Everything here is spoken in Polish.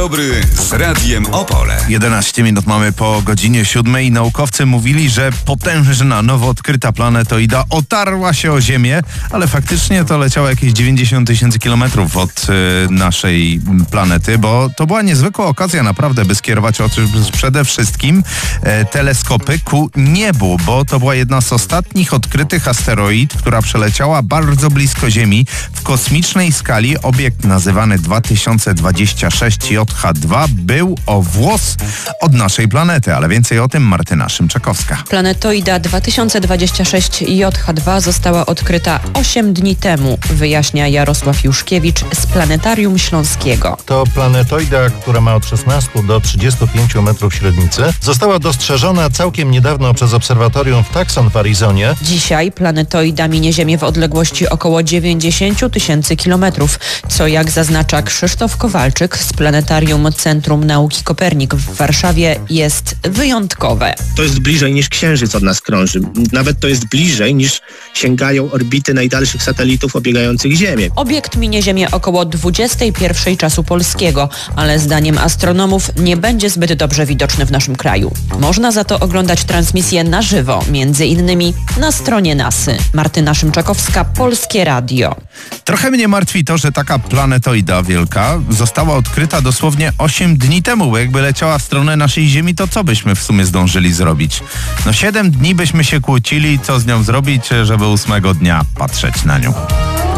Dobry z Radiem Opole. 11 minut mamy po godzinie 7 i naukowcy mówili, że potężna, nowo odkryta planetoida otarła się o Ziemię, ale faktycznie to leciało jakieś 90 000 kilometrów od naszej planety, bo to była niezwykła okazja naprawdę, by skierować oczy przede wszystkim teleskopy ku niebu, bo to była jedna z ostatnich odkrytych asteroid, która przeleciała bardzo blisko Ziemi w kosmicznej skali. Obiekt nazywany 2026 JH2 był o włos od naszej planety, ale więcej o tym Martyna Szymczakowska. Planetoida 2026 JH2 została odkryta 8 dni temu, wyjaśnia Jarosław Juszkiewicz z Planetarium Śląskiego. To planetoida, która ma od 16 do 35 metrów średnicy. Została dostrzeżona całkiem niedawno przez obserwatorium w Tucson w Arizonie. Dzisiaj planetoida minie Ziemię w odległości około 90 000 kilometrów, co jak zaznacza Krzysztof Kowalczyk z Planetarium Centrum Nauki Kopernik w Warszawie jest wyjątkowe. To jest bliżej niż Księżyc od nas krąży. Nawet to jest bliżej niż sięgają orbity najdalszych satelitów obiegających Ziemię. Obiekt minie Ziemię około 21 czasu polskiego, ale zdaniem astronomów nie będzie zbyt dobrze widoczny w naszym kraju. Można za to oglądać transmisję na żywo, między innymi na stronie NASY. Martyna Szymczakowska, Polskie Radio. Trochę mnie martwi to, że taka planetoida wielka została odkryta dosłownie 8 dni temu, bo jakby leciała w stronę naszej Ziemi, to co byśmy w sumie zdążyli zrobić? 7 dni byśmy się kłócili, co z nią zrobić, żeby 8 dnia patrzeć na nią.